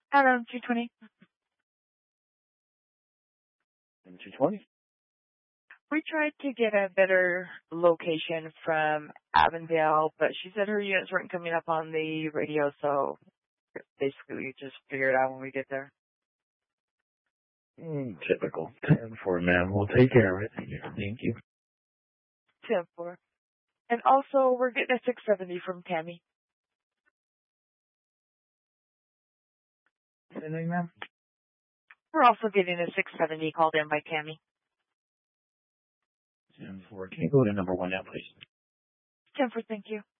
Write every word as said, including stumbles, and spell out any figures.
Around two twenty. two twenty. We tried to get a better location from Avondale, but she said her units weren't coming up on the radio, so basically we just figure it out when we get there. Mm, typical. ten four, man. We'll take care of it. Thank you. ten four. And also, we're getting a six seventy from Tammy. Anything, ma'am? We're also getting a six seventy called in by Tammy. ten four. Can you go to number one now, please? ten four, thank you.